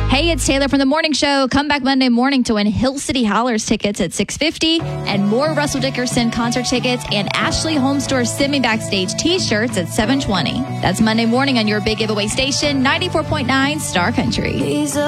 Hey, it's Taylor from The Morning Show. Come back Monday morning to win Hill City Hollers tickets at 6:50 and more Russell Dickerson concert tickets and Ashley Home Store Semi Backstage t-shirts at 7:20. That's Monday morning on your big giveaway station, 94.9 Star Country.